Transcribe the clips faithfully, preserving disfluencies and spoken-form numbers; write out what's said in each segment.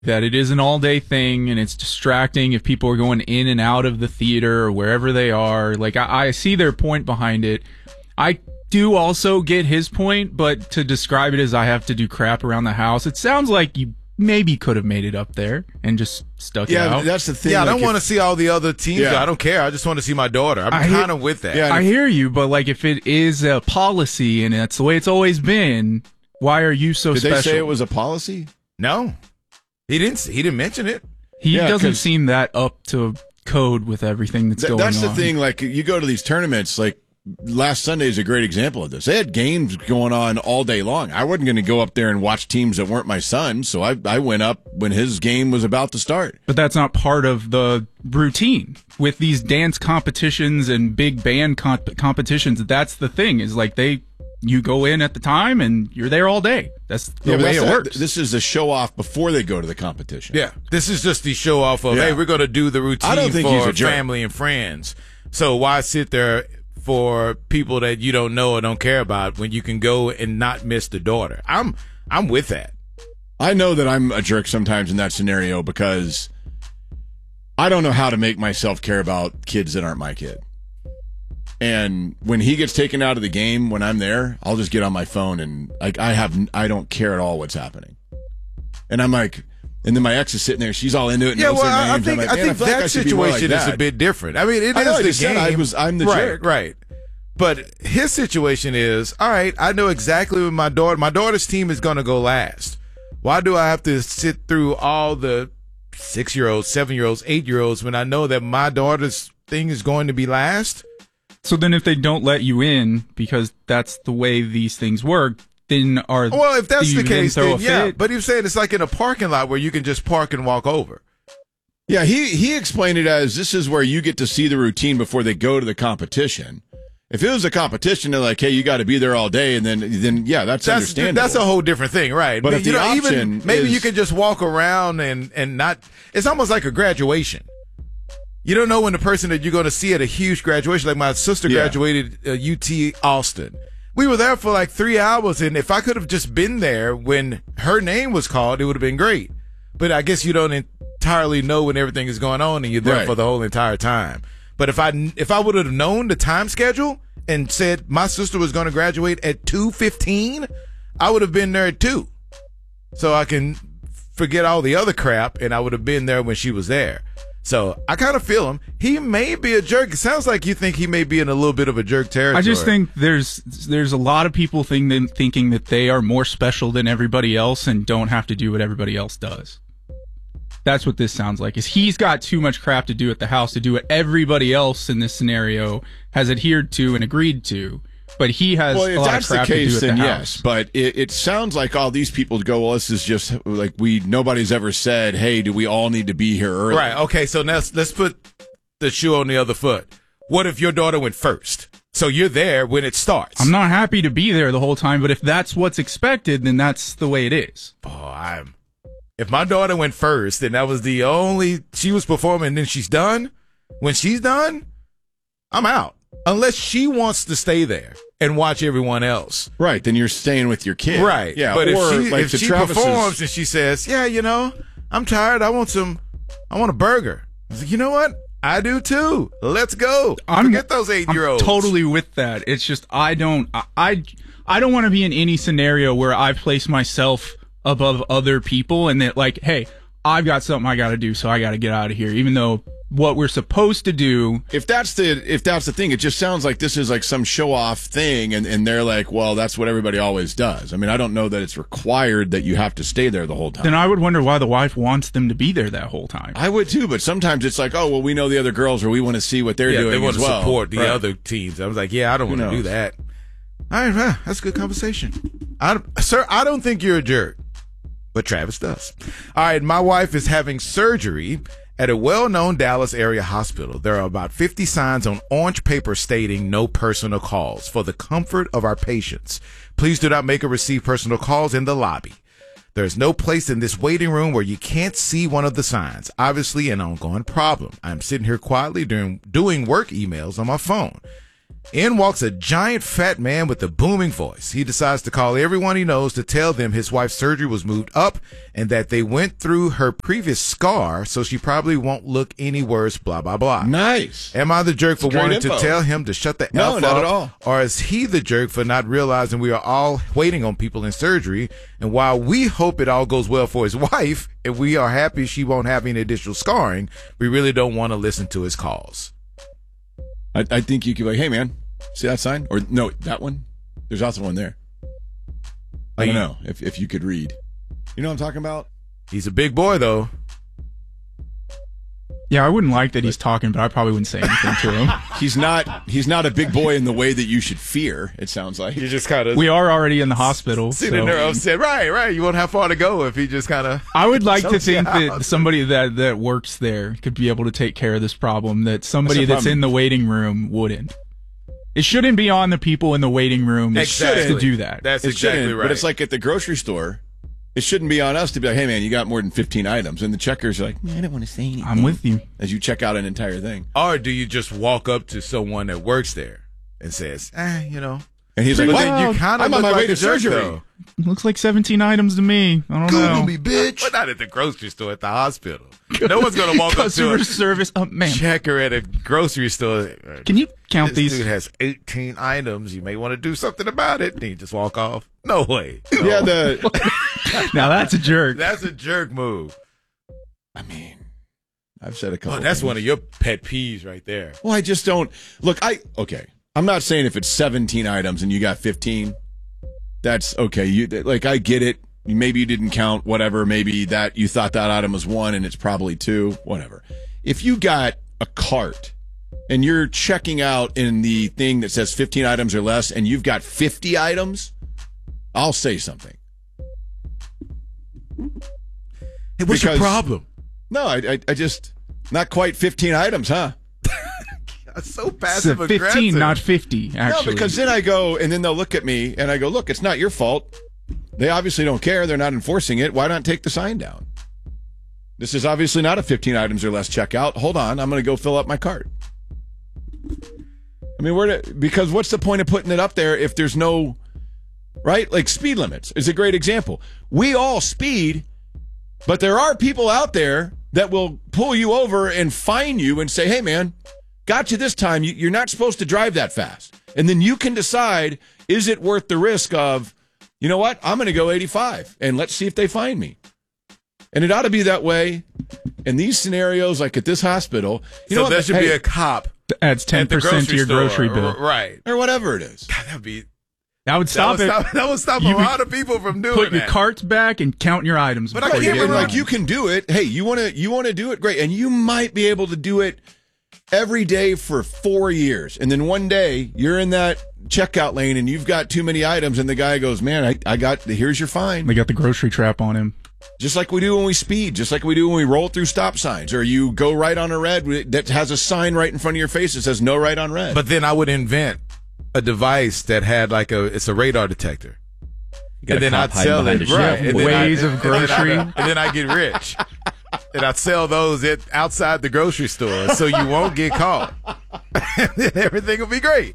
that it is an all-day thing and it's distracting if people are going in and out of the theater or wherever they are. Like, I, I see their point behind it. I do also get his point, but to describe it as I have to do crap around the house, it sounds like you maybe could have made it up there and just stuck yeah, it out. Yeah, that's the thing. Yeah, I like don't want to see all the other teams. Yeah. I don't care. I just want to see my daughter. I'm kind of with that. Yeah, I hear you, but like if it is a policy and that's the way it's always been, why are you so Did special? Did they say it was a policy? No. He didn't He didn't mention it. He yeah, doesn't seem that up to code with everything that's th- going that's on. That's the thing. Like, you go to these tournaments, like, last Sunday is a great example of this. They had games going on all day long. I wasn't going to go up there and watch teams that weren't my son, so I, I went up when his game was about to start. But that's not part of the routine. With these dance competitions and big band comp- competitions, that's the thing, is like they you go in at the time and you're there all day. That's the yeah, way that's it a, works. This is the show off before they go to the competition. Yeah. This is just the show off of, yeah. hey, we're going to do the routine I don't think he's for a jerk. family and friends. So why sit there for people that you don't know or don't care about when you can go and not miss the daughter? I'm I'm with that. I know that I'm a jerk sometimes in that scenario because I don't know how to make myself care about kids that aren't my kid. And when he gets taken out of the game when I'm there, I'll just get on my phone and like I have I don't care at all what's happening. And I'm like, and then my ex is sitting there, she's all into it. And Yeah, knows well, their I, I names. think I'm like, I man, think feel like I that should be more like situation is that. a bit different. I mean, it I is know, I the just game. said I was I'm the right, jerk. right. But his situation is, all right, I know exactly what my daughter, my daughter's team is going to go last. Why do I have to sit through all the six-year-olds, seven-year-olds, eight-year-olds when I know that my daughter's thing is going to be last? So then if they don't let you in because that's the way these things work, then are Well, if that's do the you case, throw then a yeah. fit? But he was saying it's like in a parking lot where you can just park and walk over. Yeah, he he explained it as this is where you get to see the routine before they go to the competition. If it was a competition, they're like, hey, you got to be there all day, and then then yeah, that's, That's understandable. that's a whole different thing, right? But if you the know, option even maybe is- you can just walk around and and not. It's almost like a graduation. You don't know when the person that you're going to see at a huge graduation, like my sister Yeah. graduated uh, U T Austin. We were there for like three hours, and if I could have just been there when her name was called, it would have been great. But I guess you don't entirely know when everything is going on, and you're there Right. for the whole entire time. But if I if I would have known the time schedule and said my sister was going to graduate at two fifteen, I would have been there at two, so I can forget all the other crap, and I would have been there when she was there. So I kind of feel him. He may be a jerk. It sounds like you think he may be in a little bit of a jerk territory. I just think there's there's a lot of people think, thinking that they are more special than everybody else and don't have to do what everybody else does. That's what this sounds like. Is he's got too much crap to do at the house to do what everybody else in this scenario has adhered to and agreed to. But he has well, a if lot that's of crap the case, to do at then the yes. house. But it, it sounds like all these people go, well, this is just like we nobody's ever said, hey, do we all need to be here early? Right. Okay. So now let's, let's put the shoe on the other foot. What if your daughter went first? So you're there when it starts. I'm not happy to be there the whole time, but if that's what's expected, then that's the way it is. Oh, I'm. If my daughter went first, and that was the only she was performing, and then she's done. When she's done, I'm out. Unless she wants to stay there and watch everyone else. Right. Then you're staying with your kid. Right. Yeah. But or if she, like if to she Travis's- performs and she says, yeah, you know, I'm tired. I want some, I want a burger. I was like, you know what? I do too. Let's go. I'm, Forget those eight-year-olds. I'm totally with that. It's just I don't I I, I don't want to be in any scenario where I place myself above other people and that like, hey, I've got something I got to do, so I got to get out of here. Even though what we're supposed to do. If that's the if that's the thing, it just sounds like this is like some show off thing, and, and they're like, well, that's what everybody always does. I mean, I don't know that it's required that you have to stay there the whole time. Then I would wonder why the wife wants them to be there that whole time. I would too, but sometimes it's like, oh, well, we know the other girls, or we want to see what they're yeah, doing they want as to well. support the Right. other teams. I was like, yeah, I don't Who want to do knows? that. All right, well, that's a good conversation. I, sir, I don't think you're a jerk, but Travis does. All right, my wife is having surgery at a well-known Dallas area hospital. There are about fifty signs on orange paper stating no personal calls. For the comfort of our patients, please do not make or receive personal calls in the lobby. There's no place in this waiting room where you can't see one of the signs. Obviously an ongoing problem. I'm sitting here quietly doing, doing work emails on my phone. In walks a giant fat man with a booming voice. He decides to call everyone he knows to tell them his wife's surgery was moved up and that they went through her previous scar, so she probably won't look any worse, blah, blah, blah. Nice. Am I the jerk for Great wanting info. to tell him to shut the No, F not up? at all. Or is he the jerk for not realizing we are all waiting on people in surgery? And while we hope it all goes well for his wife, and we are happy she won't have any additional scarring, we really don't want to listen to his calls. I, I think you could be like, hey, man, see that sign? Or no, that one? There's also one there. I don't know if, if you could read. You know what I'm talking about? He's a big boy, though. Yeah, I wouldn't like that he's talking, but I probably wouldn't say anything to him. He's not he's not a big boy in the way that you should fear, it sounds like. You just kind of We are already in the hospital. sitting so. there upset. Right, right. You won't have far to go if he just kind of... I would like to Chokes you think that out. somebody that, that works there could be able to take care of this problem, that somebody What's the that's problem? in the waiting room wouldn't. It shouldn't be on the people in the waiting room Exactly. to do that. That's It exactly shouldn't, right. but it's like at the grocery store. It shouldn't be on us to be like, hey, man, you got more than fifteen items. And the checkers are like, man, I don't want to say anything. I'm with you. As you check out an entire thing. Or do you just walk up to someone that works there and says, eh, you know... And he's But like, then well, you kind of I'm on look my like way to a jerk, surgery. though. Looks like seventeen items to me. I don't know. me, bitch. But not at the grocery store, at the hospital. No one's going to walk up to Customer a service. Oh, man. checker at a grocery store. Can you count This these? dude has eighteen items. You may want to do something about it. And you just walk off. No way. No. Yeah, the. Now that's a jerk. That's a jerk move. I mean, I've said a couple. Oh, that's things. one of your pet peeves right there. Well, I just don't look. I okay. I'm not saying if it's seventeen items and you got fifteen, that's okay. You like, I get it. Maybe you didn't count whatever. Maybe that you thought that item was one and it's probably two. Whatever. If you got a cart and you're checking out in the thing that says fifteen items or less, and you've got fifty items, I'll say something. Hey, what's your Because- problem? No, I, I, I just not quite fifteen items, huh? That's so It's passive a fifteen, aggressive. not fifty, actually. No, because then I go, and then they'll look at me, and I go, look, it's not your fault. They obviously don't care. They're not enforcing it. Why not take the sign down? This is obviously not a fifteen items or less checkout. Hold on, I'm going to go fill up my cart. I mean, where to, because what's the point of putting it up there if there's no, right? Like speed limits is a great example. We all speed, but there are people out there that will pull you over and fine you and say, hey, man, got you this time. You- You're not supposed to drive that fast. And then you can decide, is it worth the risk of, you know what, I'm going to go eighty-five and let's see if they find me. And it ought to be that way in these scenarios, like at this hospital. You know So what? there should Hey, be a cop adds ten at the percent to your store. grocery bill. R- Right. or whatever it is. God, that'd be... That would That stop would it. stop, that would stop You a lot of people from doing Put your that. carts back and count your items. But I before can't you And get remember- like you can do it. Hey, you want to you want to do it? Great. And you might be able to do it every day for four years. And then one day you're in that checkout lane and you've got too many items and the guy goes, man, I, I got, here's your fine. They got the grocery trap on him. Just like we do when we speed, just like we do when we roll through stop signs, or you go right on a red that has a sign right in front of your face that says no right on red. But then I would invent a device that had like a, it's a radar detector. got And a then I'd cop hiding sell behind it. a Right. shelf. And then Ways I- of and then I- grocery. And then I get rich. And I sell those at, outside the grocery store so you won't get caught. And then everything will be great.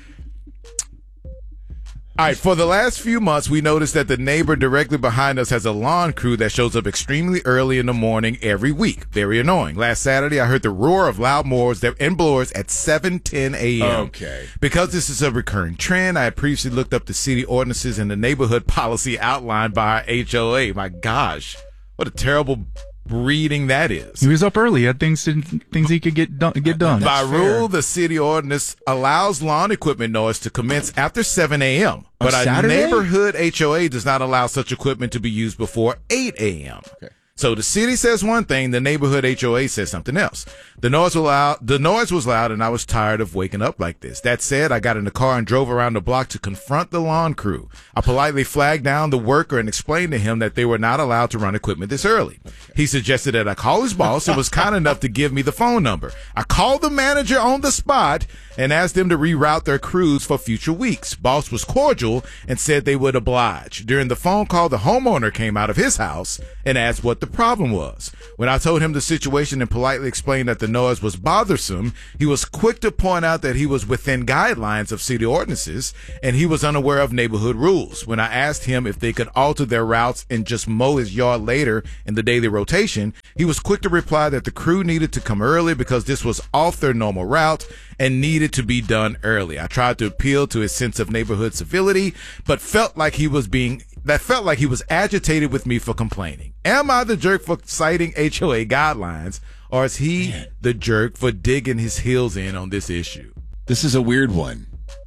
All right, for the last few months, we noticed that the neighbor directly behind us has a lawn crew that shows up extremely early in the morning every week. Very annoying. Last Saturday, I heard the roar of loud mowers that- and blowers at seven ten a.m. Okay. Because this is a recurring trend, I had previously looked up the city ordinances and the neighborhood policy outlined by our H O A. My gosh, what a terrible reading that is. He was up early. He had things to, things he could get done. Get done. By fair. rule, the city ordinance allows lawn equipment noise to commence after seven a.m. But our Saturday? neighborhood H O A does not allow such equipment to be used before eight a.m. Okay. So the city says one thing, the neighborhood H O A says something else. The noise was loud, the noise was loud, and I was tired of waking up like this. That said, I got in the car and drove around the block to confront the lawn crew. I politely flagged down the worker and explained to him that they were not allowed to run equipment this early. He suggested that I call his boss and was kind enough to give me the phone number. I called the manager on the spot and asked them to reroute their crews for future weeks. Boss was cordial and said they would oblige. During the phone call, the homeowner came out of his house and asked what what the problem was. When I told him the situation and politely explained that the noise was bothersome, he was quick to point out that he was within guidelines of city ordinances and he was unaware of neighborhood rules. When I asked him if they could alter their routes and just mow his yard later in the daily rotation, he was quick to reply that the crew needed to come early because this was off their normal route and needed to be done early. I tried to appeal to his sense of neighborhood civility, but felt like he was being that felt like he was agitated with me for complaining. Am I the jerk for citing H O A guidelines, or is he the jerk for digging his heels in on this issue? This is a weird one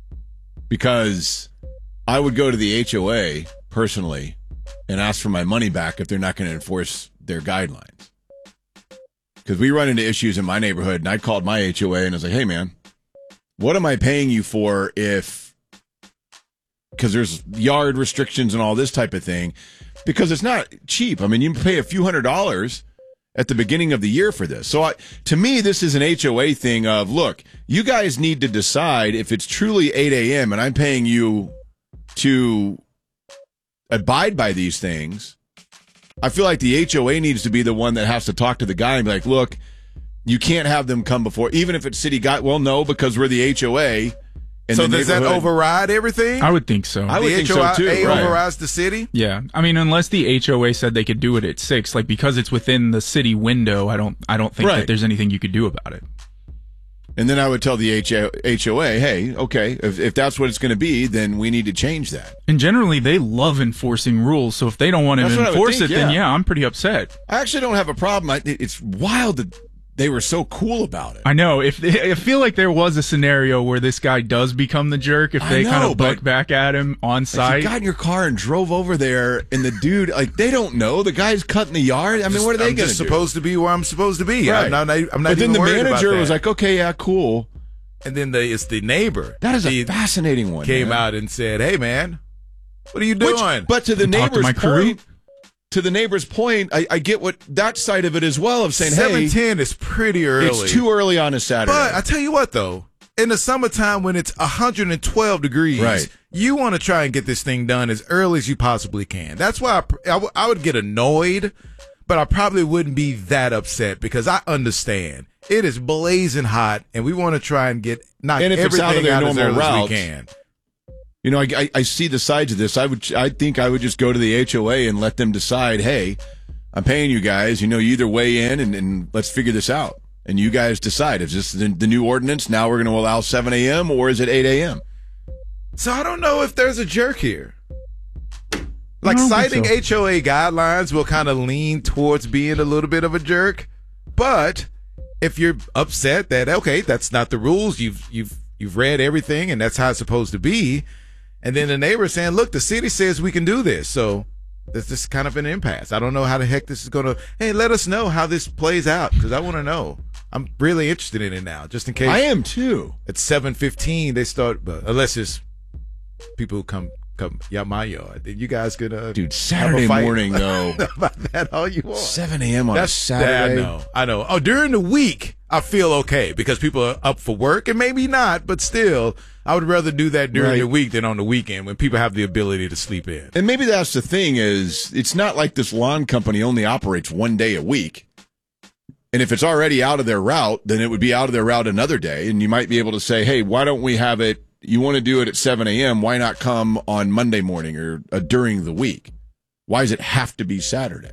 because I would go to the H O A personally and ask for my money back if they're not going to enforce their guidelines. Because we run into issues in my neighborhood, and I called my H O A and I was like, hey, man, what am I paying you for if, because there's yard restrictions and all this type of thing, because it's not cheap. I mean, you pay a few hundred dollars at the beginning of the year for this. So I, to me, this is an H O A thing of, look, you guys need to decide if it's truly eight a.m. and I'm paying you to abide by these things. I feel like the H O A needs to be the one that has to talk to the guy and be like, look, you can't have them come before, even if it's city guy. Well, no, because we're the H O A. And so does that override everything? I would think so. I would the think H O A so too. Right. overrides the city? Yeah. I mean, unless the H O A said they could do it at six, like because it's within the city window, I don't I don't think Right. that there's anything you could do about it. And then I would tell the H O A, hey, okay, if, if that's what it's going to be, then we need to change that. And generally, they love enforcing rules. So if they don't want to That's what I would enforce think, it, then yeah. yeah, I'm pretty upset. I actually don't have a problem. I, it's wild that they were so cool about it. I know. If I feel like there was a scenario where this guy does become the jerk, if I they know, kind of but- buck back at him on Like, site. you got in your car and drove over there, and the dude, like, they don't know. The guy's cutting the yard. I mean, what are they I'm going to just do? supposed to be where I'm supposed to be. Right. I'm not, I'm not but then even the worried about manager that. was like, okay, yeah, cool. And then the, it's the neighbor. That is a He fascinating one. came man. out and said, hey, man, what are you Which- doing? but to the Talk to neighbor's my crew. point, to the neighbor's point, I, I get what that side of it as well of saying, seven hey, ten is pretty early. it's too early on a Saturday. But I tell you what, though, in the summertime when it's one hundred twelve degrees, Right. you want to try and get this thing done as early as you possibly can. That's why I, pr- I, w- I would get annoyed, but I probably wouldn't be that upset because I understand it is blazing hot and we want to try and get knock And if it's everything out of their as normal early as routes, we can. You know, I, I, I see the sides of this. I would, I think I would just go to the H O A and let them decide, hey, I'm paying you guys. You know, you either weigh in and, and let's figure this out. And you guys decide. Is this the, the new ordinance? Now we're going to allow seven a.m. or is it eight a.m.? So I don't know if there's a jerk here. Like I don't think citing so. H O A guidelines will kind of lean towards being a little bit of a jerk, but if you're upset that okay, that's not the rules, you've you've you've read everything and that's how it's supposed to be, and then the neighbor saying, "Look, the city says we can do this," so this is kind of an impasse. I don't know how the heck this is going to. Hey, let us know how this plays out because I want to know. I'm really interested in it now, just in case. I am too. At seven fifteen, they start, but unless it's people who come come yeah my yard, then you guys could uh, Dude, have a Saturday fight morning, though. about that all you want. seven a.m. on a That's Saturday. I know, I know. Oh, during the week, I feel okay because people are up for work, and maybe not, but still, I would rather do that during Right. the week than on the weekend when people have the ability to sleep in. And maybe that's the thing is it's not like this lawn company only operates one day a week. And if it's already out of their route, then it would be out of their route another day. And you might be able to say, hey, why don't we have it? You want to do it at seven a.m. Why not come on Monday morning or uh, during the week? Why does it have to be Saturday?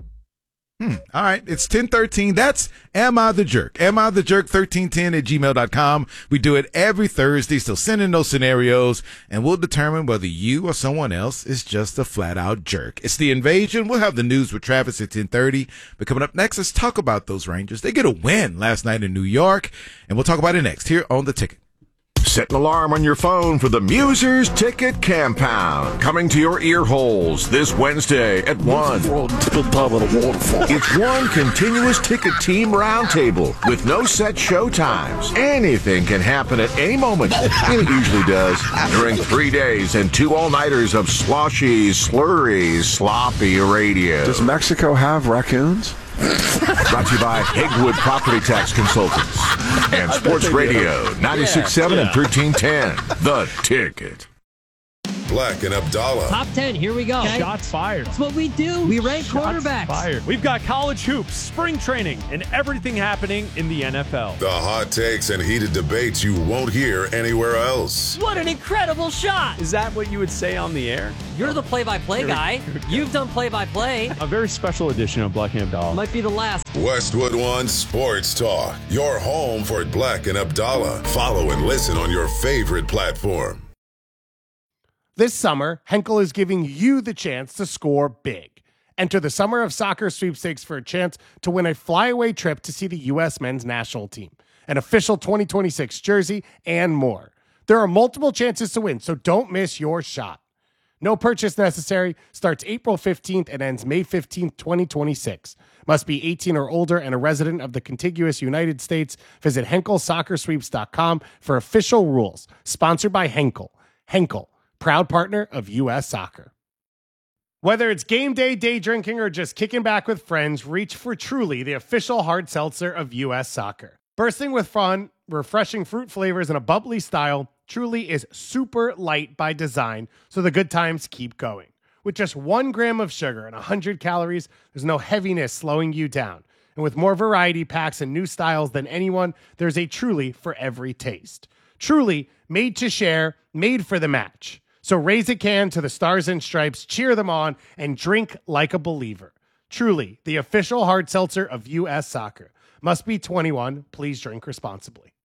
Hmm. All right. It's ten thirteen. That's Am I the Jerk? Am I the Jerk thirteen ten at gmail dot com. We do it every Thursday. So send in those scenarios and we'll determine whether you or someone else is just a flat out jerk. It's The Invasion. We'll have the news with Travis at ten thirty. But coming up next, let's talk about those Rangers. They get a win last night in New York, and we'll talk about it next here on The Ticket. Set an alarm on your phone for the Musers Ticket Campound, coming to your ear holes this Wednesday at one. It's one continuous ticket team roundtable with no set show times. Anything can happen at any moment, and it usually does. During three days and two all-nighters of sloshy, slurry, sloppy radio. Does Mexico have raccoons? Brought to you by Hegwood Property Tax Consultants and Sports Radio ninety-six point seven and thirteen ten. The Ticket. Black and Abdallah. Top ten, here we go. Okay. Shots fired. That's what we do. We rank Shots quarterbacks. Fired. We've got college hoops, spring training, and everything happening in the N F L. The hot takes and heated debates you won't hear anywhere else. What an incredible shot. Is that what you would say on the air? You're the play-by-play guy. You've done play-by-play. A very special edition of Black and Abdallah. Might be the last. Westwood One Sports Talk, your home for Black and Abdallah. Follow and listen on your favorite platform. This summer, Henkel is giving you the chance to score big. Enter the Summer of Soccer sweepstakes for a chance to win a flyaway trip to see the U S men's national team, an official twenty twenty-six jersey, and more. There are multiple chances to win, so don't miss your shot. No purchase necessary. Starts April fifteenth and ends May fifteenth, twenty twenty-six. Must be eighteen or older and a resident of the contiguous United States. Visit Henkel Soccer Sweeps dot com for official rules. Sponsored by Henkel. Henkel, proud partner of U S Soccer. Whether it's game day, day drinking, or just kicking back with friends, reach for Truly, the official hard seltzer of U S Soccer. Bursting with fun, refreshing fruit flavors, and a bubbly style, Truly is super light by design, so the good times keep going. With just one gram of sugar and one hundred calories, there's no heaviness slowing you down. And with more variety packs and new styles than anyone, there's a Truly for every taste. Truly, made to share, made for the match. So raise a can to the Stars and Stripes, cheer them on, and drink like a believer. Truly, the official hard seltzer of U S Soccer. Must be twenty-one. Please drink responsibly.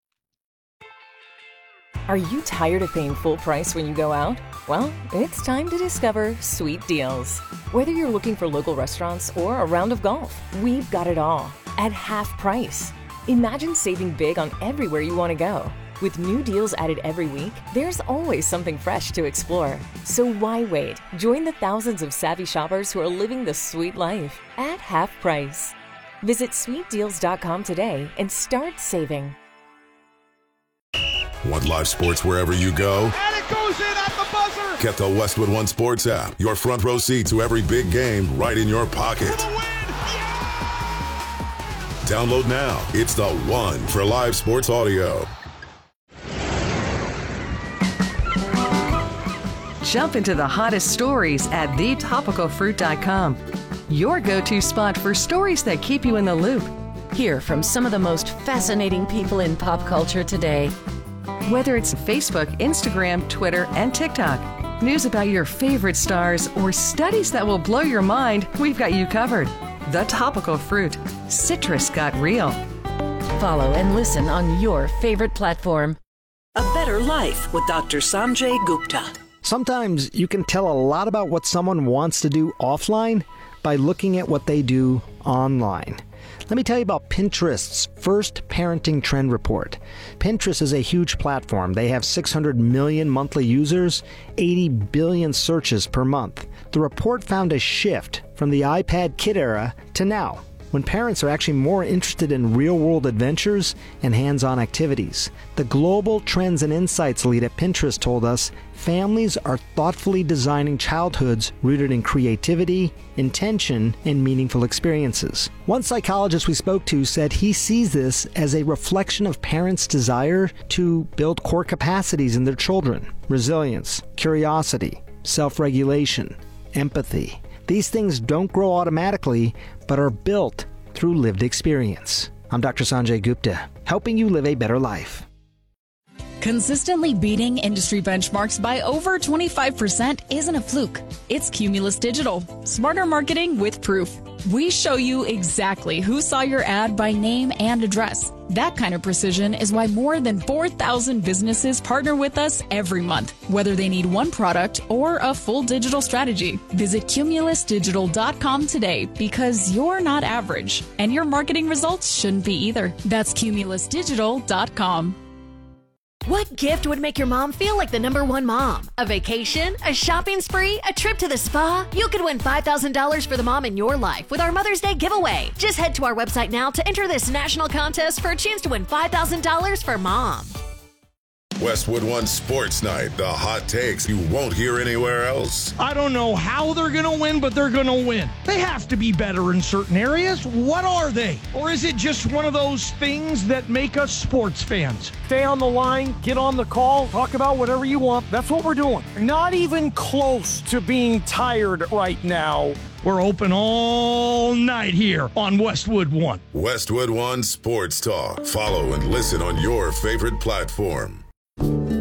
Are you tired of paying full price when you go out? Well, it's time to discover Sweet Deals. Whether you're looking for local restaurants or a round of golf, we've got it all at half price. Imagine saving big on everywhere you want to go. With new deals added every week, there's always something fresh to explore. So why wait? Join the thousands of savvy shoppers who are living the sweet life at half price. Visit sweet deals dot com today and start saving. Want live sports wherever you go? And it goes in at the buzzer! Get the Westwood One Sports app. Your front row seat to every big game right in your pocket. For the win! Yeah! Download now. It's the one for live sports audio. Jump into the hottest stories at the topical fruit dot com. Your go-to spot for stories that keep you in the loop. Hear from some of the most fascinating people in pop culture today. Whether it's Facebook, Instagram, Twitter, and TikTok, news about your favorite stars, or studies that will blow your mind, we've got you covered. The Topical Fruit. Citrus got real. Follow and listen on your favorite platform. A Better Life with Doctor Sanjay Gupta. Sometimes you can tell a lot about what someone wants to do offline by looking at what they do online. Let me tell you about Pinterest's first parenting trend report. Pinterest is a huge platform. They have six hundred million monthly users, eighty billion searches per month. The report found a shift from the iPad kid era to now, when parents are actually more interested in real-world adventures and hands-on activities. The Global Trends and Insights lead at Pinterest told us families are thoughtfully designing childhoods rooted in creativity, intention, and meaningful experiences. One psychologist we spoke to said he sees this as a reflection of parents' desire to build core capacities in their children: resilience, curiosity, self-regulation, empathy. These things don't grow automatically, but are built through lived experience. I'm Doctor Sanjay Gupta, helping you live a better life. Consistently beating industry benchmarks by over twenty-five percent isn't a fluke. It's Cumulus Digital. Smarter marketing with proof. We show you exactly who saw your ad by name and address. That kind of precision is why more than four thousand businesses partner with us every month, whether they need one product or a full digital strategy. Visit cumulus digital dot com today, because you're not average, and your marketing results shouldn't be either. That's cumulus digital dot com. What gift would make your mom feel like the number one mom? A vacation? A shopping spree? A trip to the spa? You could win five thousand dollars for the mom in your life with our Mother's Day giveaway. Just head to our website now to enter this national contest for a chance to win five thousand dollars for mom. Westwood One Sports Night, the hot takes you won't hear anywhere else. I don't know how they're going to win, but they're going to win. They have to be better in certain areas. What are they? Or is it just one of those things that make us sports fans? Stay on the line, get on the call, talk about whatever you want. That's what we're doing. Not even close to being tired right now. We're open all night here on Westwood One. Westwood One Sports Talk. Follow and listen on your favorite platform.